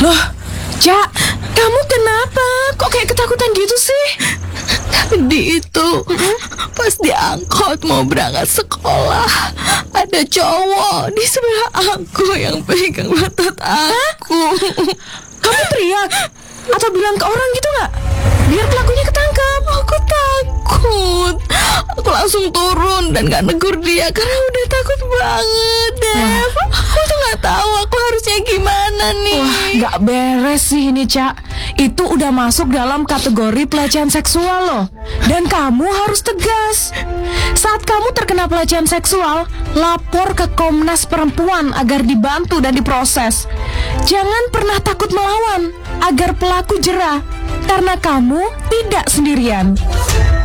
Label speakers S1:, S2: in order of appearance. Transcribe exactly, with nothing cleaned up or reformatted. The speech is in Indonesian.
S1: Loh, Cak, kamu kenapa? Kok kayak ketakutan gitu sih?
S2: Tadi itu pas diangkut mau berangkat sekolah, ada cowok di sebelah aku yang pegang otot aku.
S1: Kamu teriak? Atau bilang ke orang gitu gak? Biar pelakunya ketangkap.
S2: Aku takut. Aku langsung turun dan gak negur dia karena udah takut banget, Dev. Aku tuh gak tahu aku harusnya gimana nih.
S1: Wah, gak beres sih ini, Cak. Itu udah masuk dalam kategori pelecehan seksual loh. Dan kamu harus tegas. Saat kamu terkena pelecehan seksual, lapor ke Komnas Perempuan agar dibantu dan diproses. Jangan pernah takut melawan agar pelaku jera, karena kamu tidak sendirian.